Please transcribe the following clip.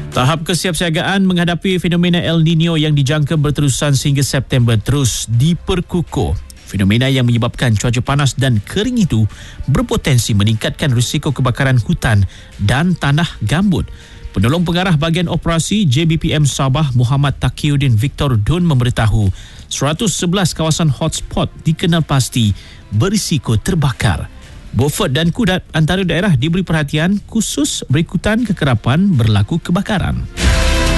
Tahap kesiapsiagaan menghadapi fenomena El Nino yang dijangka berterusan sehingga September terus diperkukuh. Fenomena yang menyebabkan cuaca panas dan kering itu berpotensi meningkatkan risiko kebakaran hutan dan tanah gambut. Penolong Pengarah Bahagian Operasi JBPM Sabah Muhammad Taqiyuddin Victor Dun memberitahu 111 kawasan hotspot dikenal pasti berisiko terbakar. Beaufort dan Kudat antara daerah diberi perhatian khusus berikutan kekerapan berlaku kebakaran.